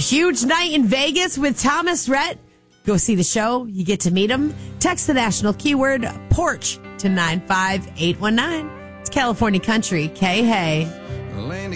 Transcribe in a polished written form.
huge night in Vegas with Thomas Rhett. Go see the show. You get to meet him. Text the national keyword porch to 95819. It's California Country. K-Hey.